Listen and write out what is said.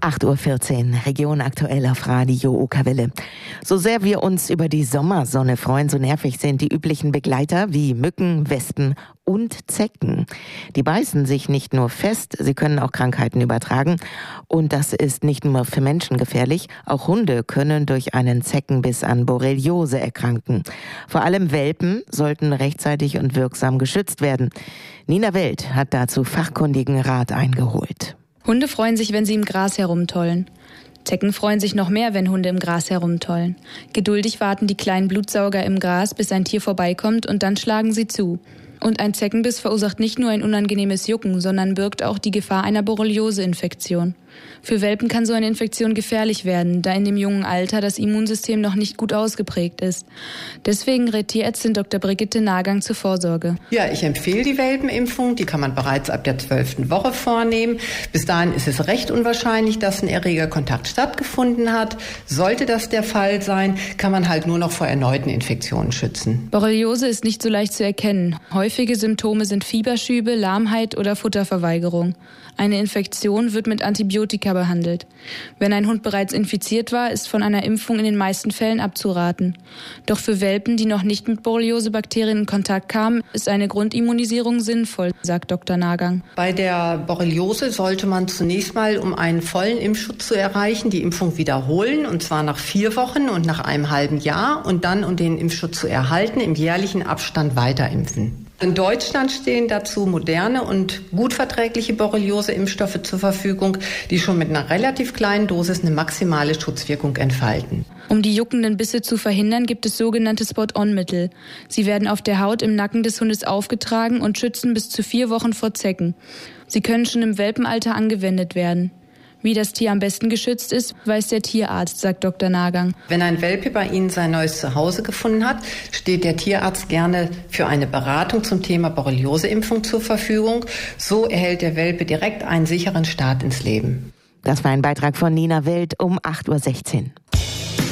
8:14 Uhr, Region aktuell auf Radio Okerwelle. So sehr wir uns über die Sommersonne freuen, so nervig sind die üblichen Begleiter wie Mücken, Wespen und Zecken. Die beißen sich nicht nur fest, sie können auch Krankheiten übertragen. Und das ist nicht nur für Menschen gefährlich, auch Hunde können durch einen Zeckenbiss an Borreliose erkranken. Vor allem Welpen sollten rechtzeitig und wirksam geschützt werden. Nina Welt hat dazu fachkundigen Rat eingeholt. Hunde freuen sich, wenn sie im Gras herumtollen. Zecken freuen sich noch mehr, wenn Hunde im Gras herumtollen. Geduldig warten die kleinen Blutsauger im Gras, bis ein Tier vorbeikommt, und dann schlagen sie zu. Und ein Zeckenbiss verursacht nicht nur ein unangenehmes Jucken, sondern birgt auch die Gefahr einer Borreliose-Infektion. Für Welpen kann so eine Infektion gefährlich werden, da in dem jungen Alter das Immunsystem noch nicht gut ausgeprägt ist. Deswegen rät Tierärztin Dr. Brigitte Nagang zur Vorsorge. Ja, ich empfehle die Welpenimpfung. Die kann man bereits ab der 12. Woche vornehmen. Bis dahin ist es recht unwahrscheinlich, dass ein Erregerkontakt stattgefunden hat. Sollte das der Fall sein, kann man halt nur noch vor erneuten Infektionen schützen. Borreliose ist nicht so leicht zu erkennen. Häufige Symptome sind Fieberschübe, Lahmheit oder Futterverweigerung. Eine Infektion wird mit Antibiotika behandelt. Wenn ein Hund bereits infiziert war, ist von einer Impfung in den meisten Fällen abzuraten. Doch für Welpen, die noch nicht mit Borreliose-Bakterien in Kontakt kamen, ist eine Grundimmunisierung sinnvoll, sagt Dr. Nagang. Bei der Borreliose sollte man zunächst mal, um einen vollen Impfschutz zu erreichen, die Impfung wiederholen, und zwar nach 4 Wochen und nach einem halben Jahr, und dann, um den Impfschutz zu erhalten, im jährlichen Abstand weiter impfen. In Deutschland stehen dazu moderne und gut verträgliche Borreliose-Impfstoffe zur Verfügung, die schon mit einer relativ kleinen Dosis eine maximale Schutzwirkung entfalten. Um die juckenden Bisse zu verhindern, gibt es sogenannte Spot-on-Mittel. Sie werden auf der Haut im Nacken des Hundes aufgetragen und schützen bis zu 4 Wochen vor Zecken. Sie können schon im Welpenalter angewendet werden. Wie das Tier am besten geschützt ist, weiß der Tierarzt, sagt Dr. Nagang. Wenn ein Welpe bei Ihnen sein neues Zuhause gefunden hat, steht der Tierarzt gerne für eine Beratung zum Thema Borreliose-Impfung zur Verfügung. So erhält der Welpe direkt einen sicheren Start ins Leben. Das war ein Beitrag von Nina Welt um 8:16 Uhr.